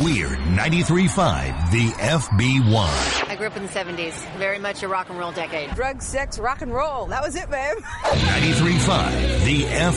We're 93.5, the FB1. I grew up in the 70s. Very much a rock and roll decade. Drugs, sex, rock and roll. That was it, babe. 93.5, the